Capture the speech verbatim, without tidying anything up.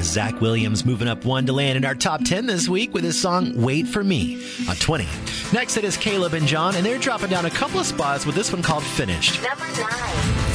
Zach Williams moving up one to land in our top ten this week with his song Wait For Me on twenty. Next it is Caleb and John, and they're dropping down a couple of spots with this one called Finished. Number nine.